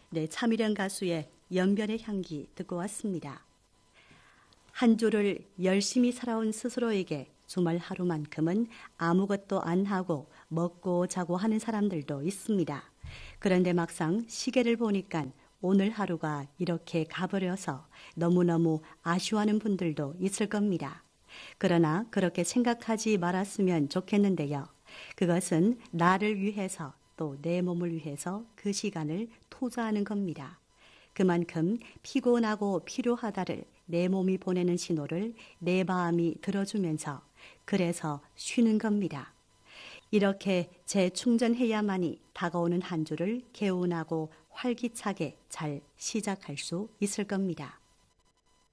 네, 차미령 가수의 연변의 향기 듣고 왔습니다. 한 주를 열심히 살아온 스스로에게 주말 하루만큼은 아무것도 안 하고 먹고 자고 하는 사람들도 있습니다. 그런데 막상 시계를 보니까 오늘 하루가 이렇게 가버려서 너무너무 아쉬워하는 분들도 있을 겁니다. 그러나 그렇게 생각하지 말았으면 좋겠는데요. 그것은 나를 위해서 또 내 몸을 위해서 그 시간을 투자하는 겁니다. 그만큼 피곤하고 필요하다를 내 몸이 보내는 신호를 내 마음이 들어주면서 그래서 쉬는 겁니다. 이렇게 재충전해야만이 다가오는 한 주를 개운하고 활기차게 잘 시작할 수 있을 겁니다.